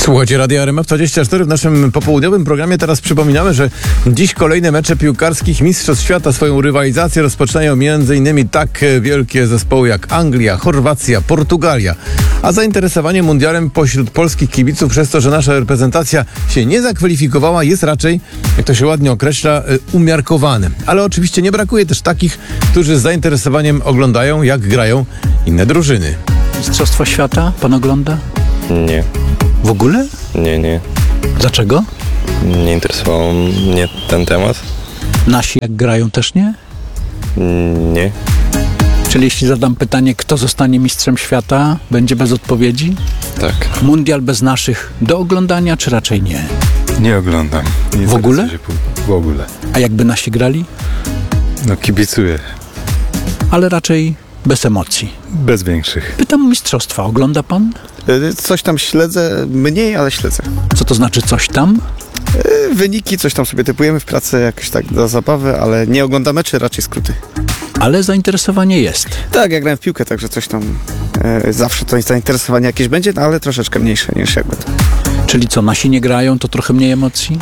Słuchajcie, Radia RMF24 w naszym popołudniowym programie. Teraz przypominamy, że dziś kolejne mecze piłkarskich Mistrzostw Świata. Swoją rywalizację rozpoczynają m.in. tak wielkie zespoły jak Anglia, Chorwacja, Portugalia. A zainteresowanie mundialem pośród polskich kibiców przez to, że nasza reprezentacja się nie zakwalifikowała, jest raczej, jak to się ładnie określa, umiarkowane. Ale oczywiście nie brakuje też takich, którzy z zainteresowaniem oglądają, jak grają inne drużyny. Mistrzostwa Świata pan ogląda? Nie. W ogóle? Nie. Dlaczego? Nie interesował mnie ten temat. Nasi jak grają też nie? Nie. Czyli jeśli zadam pytanie, kto zostanie mistrzem świata, będzie bez odpowiedzi? Tak. Mundial bez naszych do oglądania, czy raczej nie? Nie oglądam. Nie W ogóle? W ogóle. A jakby nasi grali? No kibicuję. Ale raczej bez emocji. Bez większych. Pytam o mistrzostwa. Ogląda pan? Coś tam śledzę, mniej, ale śledzę. Co to znaczy coś tam? Wyniki, coś tam sobie typujemy w pracy, jakoś tak dla zabawy, ale nie oglądamy meczy, raczej skróty. Ale zainteresowanie jest. Tak, ja grałem w piłkę, także coś tam zawsze to zainteresowanie jakieś będzie, no, ale troszeczkę mniejsze niż jakby to. Czyli co, nasi nie grają, to trochę mniej emocji?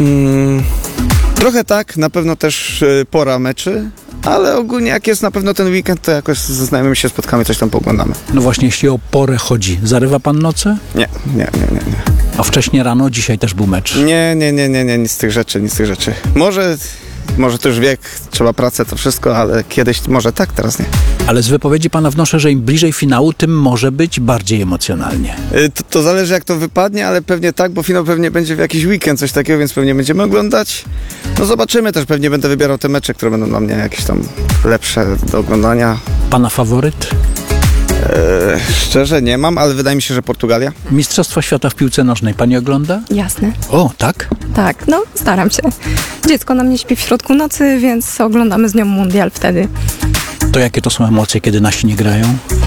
Trochę tak, na pewno też pora meczy, ale ogólnie jak jest na pewno ten weekend, to jakoś ze znajomymi się spotkamy, coś tam pooglądamy. No właśnie, jeśli o porę chodzi, zarywa pan noce? Nie. A wcześnie rano, dzisiaj też był mecz. Nie, nic z tych rzeczy. Może to już wiek, trzeba pracę, to wszystko, ale kiedyś może tak, teraz nie. Ale z wypowiedzi pana wnoszę, że im bliżej finału, tym może być bardziej emocjonalnie. To zależy jak to wypadnie, ale pewnie tak, bo finał pewnie będzie w jakiś weekend, coś takiego, więc pewnie będziemy oglądać. No zobaczymy też, pewnie będę wybierał te mecze, które będą dla mnie jakieś tam lepsze do oglądania. Pana faworyt? Szczerze nie mam, ale wydaje mi się, że Portugalia. Mistrzostwa Świata w piłce nożnej pani ogląda? Jasne. O, tak? Tak, no staram się. Dziecko na mnie śpi w środku nocy, więc oglądamy z nią mundial wtedy. To jakie to są emocje, kiedy nasi nie grają?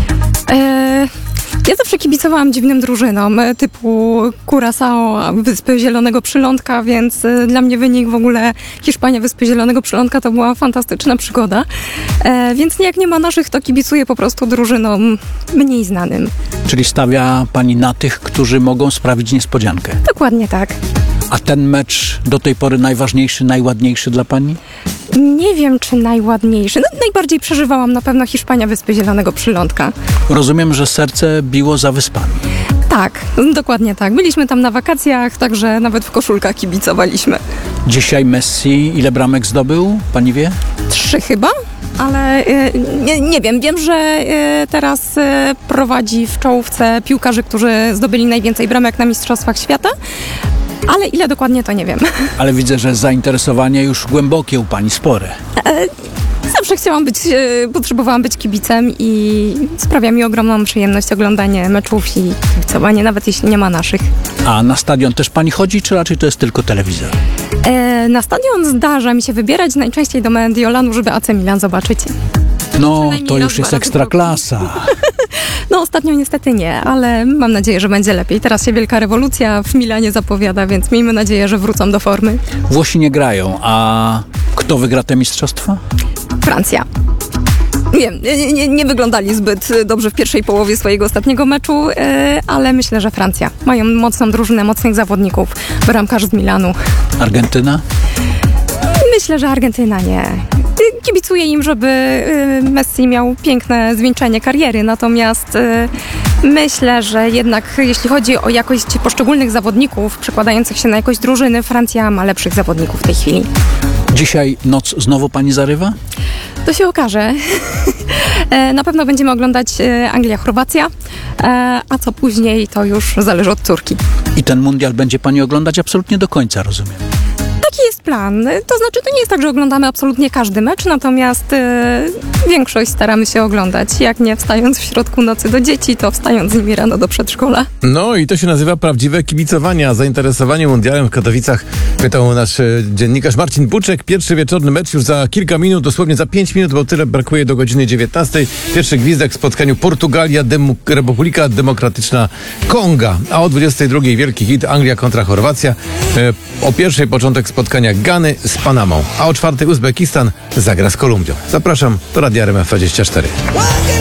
Ja zawsze kibicowałam dziwnym drużynom, typu Curaçao, Wyspy Zielonego Przylądka, więc dla mnie wynik w ogóle Hiszpania, Wyspy Zielonego Przylądka to była fantastyczna przygoda. Więc jak nie ma naszych, to kibicuję po prostu drużynom mniej znanym. Czyli stawia pani na tych, którzy mogą sprawić niespodziankę. Dokładnie tak. A ten mecz do tej pory najważniejszy, najładniejszy dla pani? Nie wiem, czy najładniejszy. No, najbardziej przeżywałam na pewno Hiszpania, Wyspy Zielonego Przylądka. Rozumiem, że serce biło za wyspami. Tak, dokładnie tak. Byliśmy tam na wakacjach, także nawet w koszulkach kibicowaliśmy. Dzisiaj Messi ile bramek zdobył? Pani wie? 3 chyba, ale nie wiem. Wiem, że teraz prowadzi w czołówce piłkarzy, którzy zdobyli najwięcej bramek na Mistrzostwach Świata. Ale ile dokładnie, to nie wiem. Ale widzę, że zainteresowanie już głębokie u pani, spore. Zawsze potrzebowałam być kibicem i sprawia mi ogromną przyjemność oglądanie meczów i kibicowanie, nawet jeśli nie ma naszych. A na stadion też pani chodzi, czy raczej to jest tylko telewizor? Na stadion zdarza mi się wybierać najczęściej do Mediolanu, żeby AC Milan zobaczyć. No, Przynajmniej to raz, już dwa jest razy ekstraklasa. No ostatnio niestety nie, ale mam nadzieję, że będzie lepiej. Teraz się wielka rewolucja w Milanie zapowiada, więc miejmy nadzieję, że wrócą do formy. Włosi nie grają, a kto wygra te mistrzostwa? Francja. Wiem, nie wyglądali zbyt dobrze w pierwszej połowie swojego ostatniego meczu, ale myślę, że Francja. Mają mocną drużynę, mocnych zawodników. Bramkarz z Milanu. Argentyna? Myślę, że Argentyna nie. Kibicuję im, żeby Messi miał piękne zwieńczenie kariery, natomiast myślę, że jednak jeśli chodzi o jakość poszczególnych zawodników przekładających się na jakość drużyny, Francja ma lepszych zawodników w tej chwili. Dzisiaj noc znowu pani zarywa? To się okaże. Na pewno będziemy oglądać Anglia-Chorwacja, a co później to już zależy od córki. I ten mundial będzie pani oglądać absolutnie do końca, rozumiem. Taki jest plan. To znaczy, to nie jest tak, że oglądamy absolutnie każdy mecz, natomiast większość staramy się oglądać. Jak nie wstając w środku nocy do dzieci, to wstając z nimi rano do przedszkola. No i to się nazywa prawdziwe kibicowanie, a zainteresowanie mundialem w Katowicach pytał nasz dziennikarz Marcin Buczek. Pierwszy wieczorny mecz już za kilka minut, dosłownie za 5 minut, bo tyle brakuje do godziny 19. Pierwszy gwizdek w spotkaniu Portugalia, Republika Demokratyczna Konga, a o 22 wielki hit Anglia kontra Chorwacja. O pierwszej początek spotkania Gany z Panamą, a o 4 Uzbekistan zagra z Kolumbią. Zapraszam do Radia RMF24.